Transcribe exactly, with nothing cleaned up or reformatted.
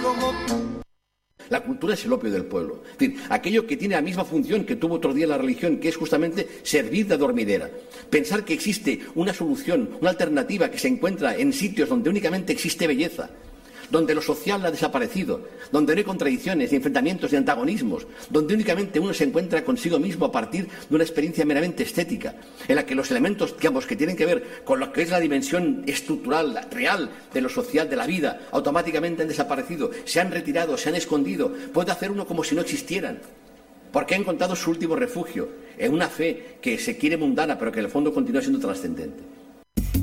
como tú. La cultura es el opio del pueblo. Es decir, aquello que tiene la misma función que tuvo otro día la religión, que es justamente servir de adormidera. Pensar que existe una solución, una alternativa que se encuentra en sitios donde únicamente existe belleza, donde lo social ha desaparecido, donde no hay contradicciones, ni enfrentamientos, ni antagonismos, donde únicamente uno se encuentra consigo mismo a partir de una experiencia meramente estética, en la que los elementos, digamos, que tienen que ver con lo que es la dimensión estructural, real de lo social, de la vida, automáticamente han desaparecido, se han retirado, se han escondido. Puede hacer uno como si no existieran, porque ha encontrado su último refugio en una fe que se quiere mundana, pero que en el fondo continúa siendo trascendente.